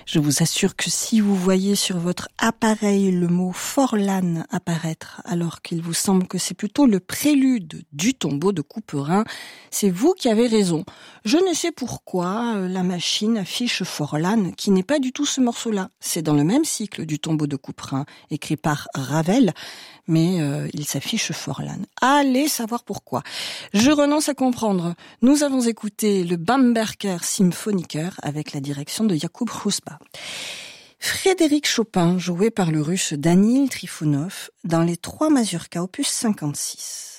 Je vous assure que si vous voyez sur votre appareil le mot Forlane apparaître, alors qu'il vous semble que c'est plutôt le prélude du tombeau de Couperin, c'est vous qui avez raison. Je ne sais pourquoi la machine affiche Forlane, qui n'est pas du tout ce morceau-là. C'est dans le même cycle du tombeau de Couperin, écrit par Ravel, mais il s'affiche Forlane. Allez savoir pourquoi. Je renonce à comprendre. Nous avons écouté le Bamberger Symphoniker avec la direction de Jakub Husba. Frédéric Chopin, joué par le russe Danil Trifonov, dans les 3 mazurkas opus 56.